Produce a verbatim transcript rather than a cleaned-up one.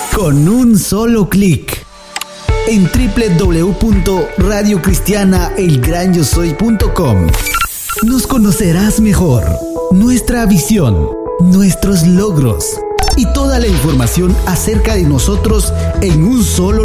con un solo clic. En doble u doble u doble u punto radio cristiana el gran yo soy punto com nos conocerás mejor, nuestra visión, nuestros logros y toda la información acerca de nosotros en un solo